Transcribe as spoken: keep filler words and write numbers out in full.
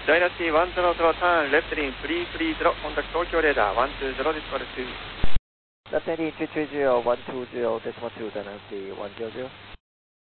Dynasty one zero zero turn left in three three zero, contact Tokyo radar one two zero decimal two. Left heading three three zero, one two zero decimal two, Dynasty one zero zero.